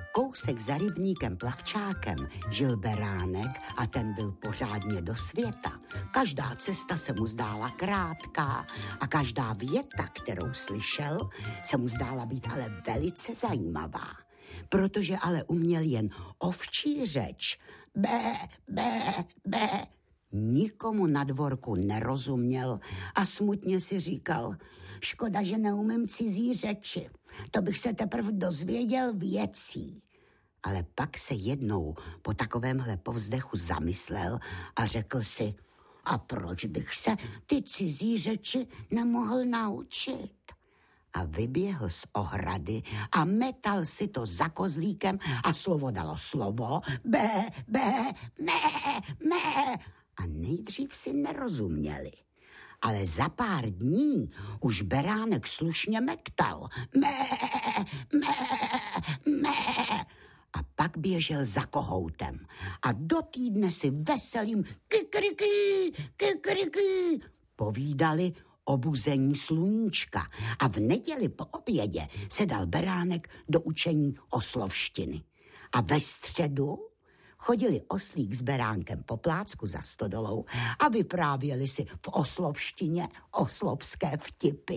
kousek za rybníkem Plavčákem žil beránek a ten byl pořádně do světa. Každá cesta se mu zdála krátká a každá věta, kterou slyšel, se mu zdála být ale velice zajímavá. Protože ale uměl jen ovčí řeč. Bé, bé, bé. Nikomu na dvorku nerozuměl a smutně si říkal, škoda, že neumím cizí řeči, to bych se teprve dozvěděl věcí. Ale pak se jednou po takovémhle povzdechu zamyslel a řekl si, a proč bych se ty cizí řeči nemohl naučit? A vyběhl z ohrady a metal si to za kozlíkem a slovo dalo slovo, bé, mé, mé. A nejdřív si nerozuměli. Ale za pár dní už beránek slušně mektal. Mé. A pak běžel za kohoutem. A do týdne si veselým kikriky povídali o buzení sluníčka. A v neděli po obědě se dal beránek do učení oslovštiny. A ve středu chodili oslík s beránkem po plácku za stodolou a vyprávěli si v oslovštině oslovské vtipy.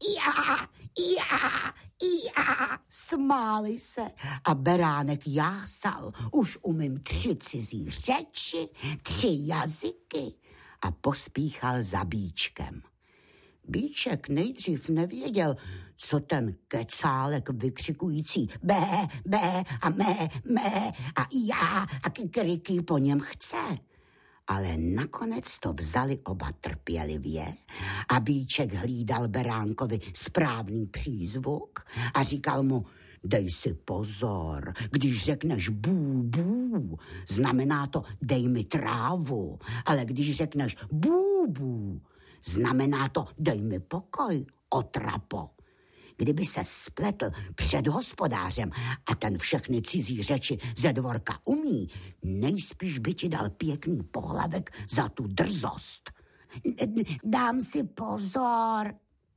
Já, smáli se a beránek jásal. Už umím 3 cizí řeči, 3 jazyky a pospíchal za Bíčkem. Bíček nejdřív nevěděl, co ten kecálek vykřikující bé a mé a já a kikriky po něm chce. Ale nakonec to vzali oba trpělivě a Bíček hlídal beránkovi správný přízvuk a říkal mu, dej si pozor, když řekneš bů, bů, znamená to dej mi trávu, ale když řekneš bů, bů, znamená to dej mi pokoj, otrapo. Kdyby se spletl před hospodářem a ten všechny cizí řeči ze dvorka umí, nejspíš by ti dal pěkný pohlavek za tu drzost. Dám si pozor,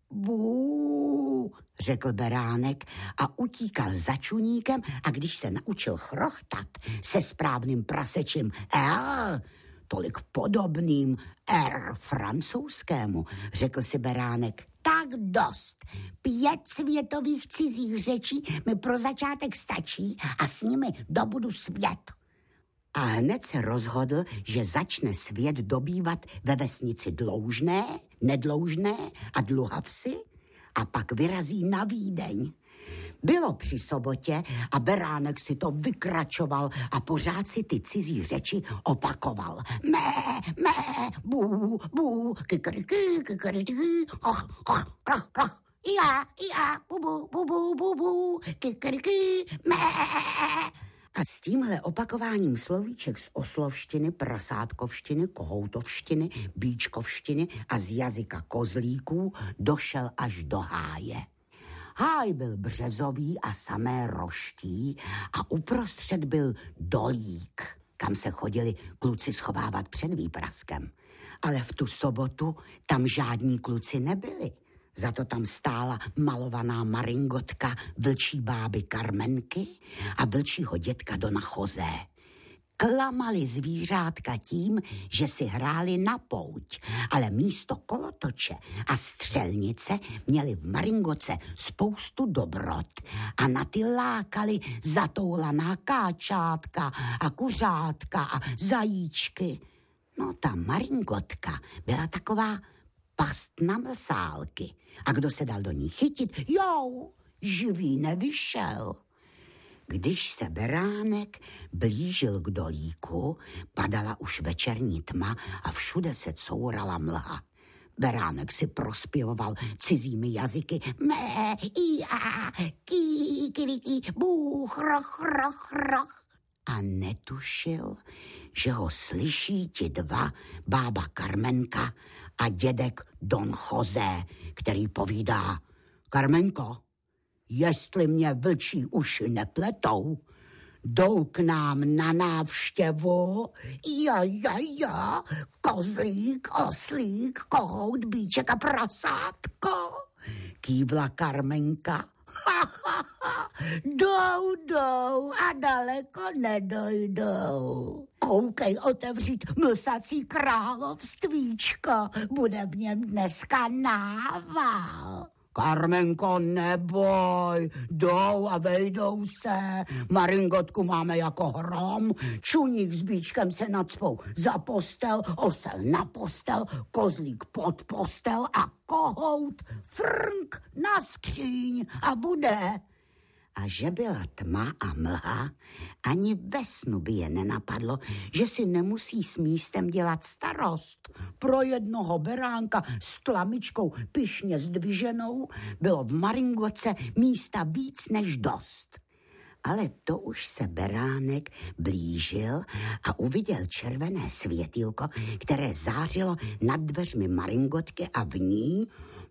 bů, řekl beránek a utíkal za čuníkem a když se naučil chrochtat se správným prasečím tolik podobným francouzskému, řekl si beránek, tak dost. 5 světových cizích řečí mi pro začátek stačí a s nimi dobudu svět. A hned se rozhodl, že začne svět dobývat ve vesnici Dloužné, Nedloužné a Dluhavsi a pak vyrazí na Vídeň. Bylo při sobotě a beránek si to vykračoval a pořád si ty cizí řeči opakoval. Mé, bů, bů, kikriky, roch, já, bu, kikriky, mé. A s tímhle opakováním slovíček z oslovštiny, prasátkovštiny, kohoutovštiny, bíčkovštiny a z jazyka kozlíků došel až do háje. Háj byl březový a samé roští a uprostřed byl dolík, kam se chodili kluci schovávat před výpraskem. Ale v tu sobotu tam žádní kluci nebyli. Za to tam stála malovaná maringotka vlčí báby Karmenky a vlčího dětka Dona José. Klamali zvířátka tím, že si hráli na pouť, ale místo kolotoče a střelnice měli v maringoce spoustu dobrot a na ty lákali zatoulaná káčátka a kuřátka a zajíčky. No ta maringotka byla taková past na mlsálky a kdo se dal do ní chytit, živý nevyšel. Když se beránek blížil k dolíku, padala už večerní tma a všude se courala mlha. Beránek si prospěvoval cizími jazyky mé, já, ký, bůh, roch. A netušil, že ho slyší ti 2, bába Karmenka a dědek Don José, který povídá, Karmenko, jestli mě vlčí uši nepletou, jdou k nám na návštěvu, já, kozlík, oslík, kohout, bíček a prasátko, kývla Karmenka. jdou a daleko nedojdou. Koukej otevřít mlsací královstvíčko, bude v něm dneska nával. Karmenko, neboj, jdou a vejdou se. Maringotku máme jako hrom, čuník s bíčkem se nacpou za postel, osel na postel, kozlík pod postel a kohout frnk na skříň a bude. A že byla tma a mlha, ani ve snu by je nenapadlo, že si nemusí s místem dělat starost. Pro jednoho beránka s tlamičkou pyšně zdviženou bylo v Maringotce místa víc než dost. Ale to už se beránek blížil a uviděl červené světýlko, které zářilo nad dveřmi Maringotky a v ní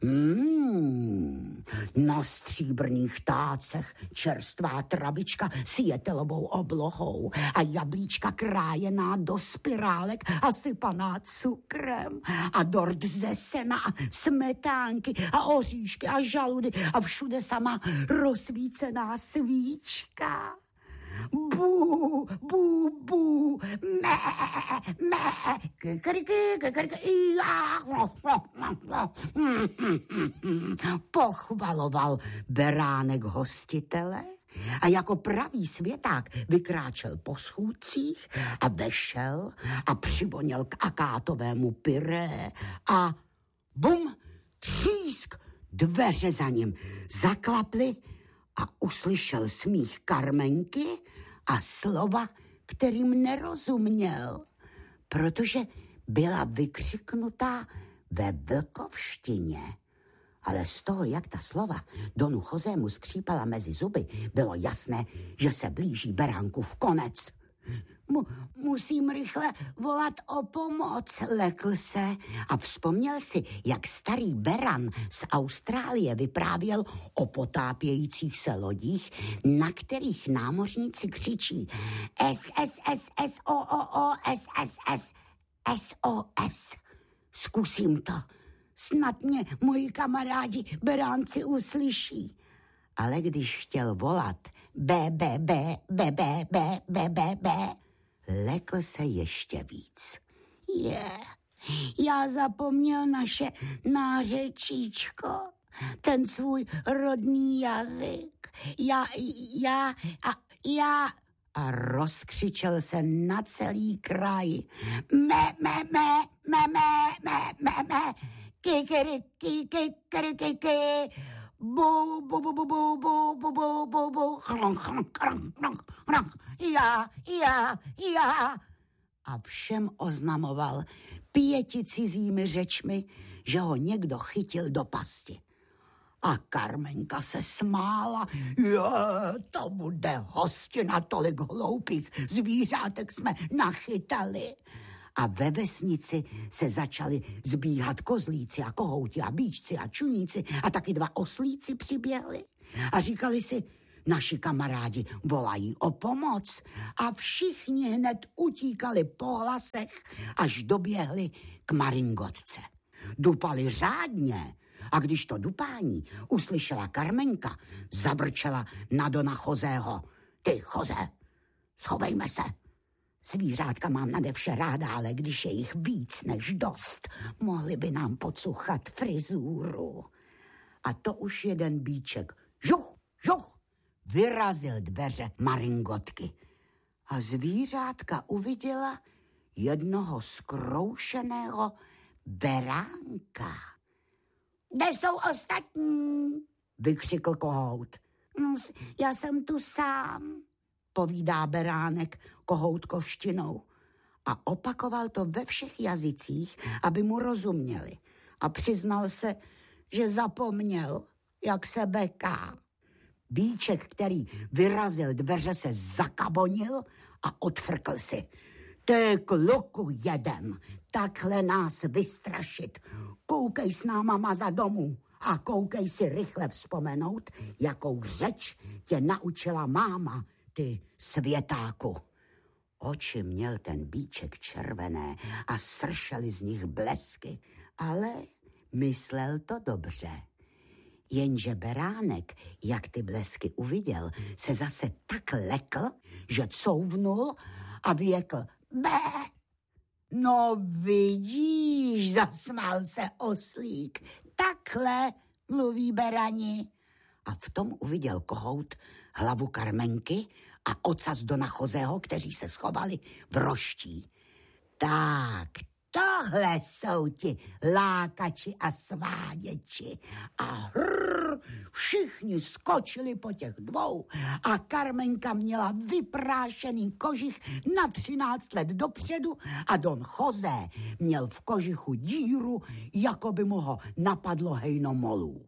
na stříbrných tácech čerstvá travička s jetelovou oblohou a jablíčka krájená do spirálek a sypaná cukrem a dort ze sena a smetánky a oříšky a žaludy a všude sama rozsvícená svíčka. Bú, bú, bú, mé, mé, kikriky, pochvaloval beránek hostitele a jako pravý světák vykráčel po schůdcích a vešel a přivoněl k akátovému pyré a bum, třísk, dveře za ním zaklaply a uslyšel smích Karmenky a slova, kterým nerozuměl, protože byla vykřiknutá ve vlkovštině. Ale z toho, jak ta slova Donu Chozému skřípala mezi zuby, bylo jasné, že se blíží beránkův konec. Musím rychle volat o pomoc, lekl se a vzpomněl si, jak starý beran z Austrálie vyprávěl o potápějících se lodích, na kterých námořníci křičí SSSSOOO SSS. Zkusím to. Snad mě moji kamarádi beránci uslyší. Ale když chtěl volat BBB, lekl se ještě víc. Já zapomněl naše nářečíčko, ten svůj rodný jazyk. A rozkřičel se na celý kraj. Kikiriki, bu, bu, bu, bu, bu, bu, bu, bu, bu, bu, já. A všem oznamoval 5 cizími řečmi, že ho někdo chytil do pasti. A Karmenka se smála. To bude hostina, tolik hloupých zvířátek jsme nachytali. A ve vesnici se začali zbíhat kozlíci a kohouti a bíčci a čuníci a taky 2 oslíci přiběhli. A říkali si, naši kamarádi volají o pomoc a všichni hned utíkali po hlasech, až doběhli k Maringotce. Dupali řádně a když to dupání uslyšela Karmenka, zavrčela na Dona Chozého. Ty, Choze, schovejme se. Zvířátka mám nade vše ráda, ale když je jich víc než dost, mohli by nám pocuchat frizúru. A to už jeden bíček, žuch, vyrazil dveře Maringotky. A zvířátka uviděla jednoho zkroušeného beránka. Kde jsou ostatní? Vykřikl kohout. Já jsem tu sám, povídá beránek kohoutkovštinou. A opakoval to ve všech jazycích, aby mu rozuměli. A přiznal se, že zapomněl, jak se beká. Bíček, který vyrazil dveře, se zakabonil a odfrkl si. Ty kluku jeden, takhle nás vystrašit. Koukej s náma maza domů a koukej si rychle vzpomenout, jakou řeč tě naučila máma, ty světáku. Oči měl ten bíček červené a sršely z nich blesky, ale myslel to dobře. Jenže beránek, jak ty blesky uviděl, se zase tak lekl, že couvnul a vyjekl bé. No vidíš, zasmál se oslík, takhle mluví berani. A v tom uviděl kohout hlavu Karmenky a ocas Dona Chozého, kteří se schovali v roští. Tak, tohle jsou ti lákači a sváděči. A všichni skočili po těch dvou a Karmenka měla vyprášený kožich na 13 let dopředu a Don José měl v kožichu díru, jako by mu ho napadlo hejno molů.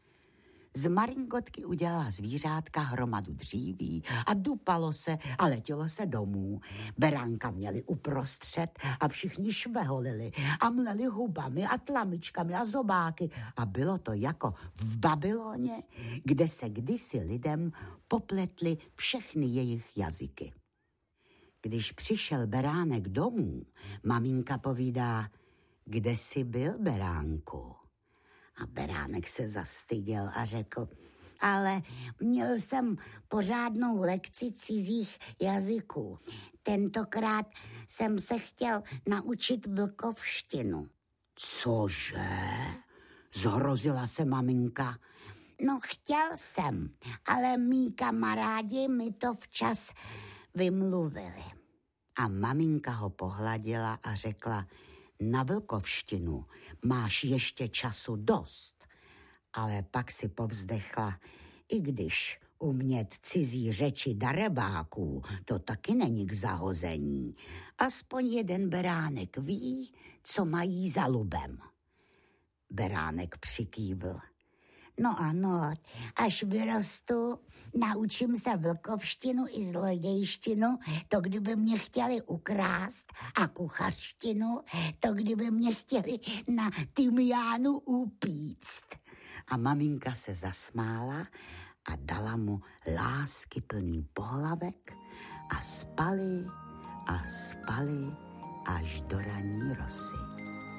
Z maringotky udělala zvířátka hromadu dříví a dupalo se a letělo se domů. Beránka měli uprostřed a všichni šveholili a mleli hubami a tlamičkami a zobáky a bylo to jako v Babyloně, kde se kdysi lidem popletly všechny jejich jazyky. Když přišel beránek domů, maminka povídá, kde jsi byl, beránku? A beránek se zastyděl a řekl, ale měl jsem pořádnou lekci cizích jazyků. Tentokrát jsem se chtěl naučit vlkovštinu. Cože? Zhrozila se maminka. No chtěl jsem, ale mý kamarádi mi to včas vymluvili. A maminka ho pohladila a řekla, na vlkovštinu máš ještě času dost, ale pak si povzdechla, i když umět cizí řeči darebáků, to taky není k zahození. Aspoň jeden beránek ví, co mají za lubem. Beránek přikývl. No ano, až vyrostu, naučím se vlkovštinu i zlodějštinu, to kdyby mě chtěli ukrást, a kuchařštinu, to kdyby mě chtěli na tymiánu upíct. A maminka se zasmála a dala mu láskyplný pohlavek a spali až do ranní rosy.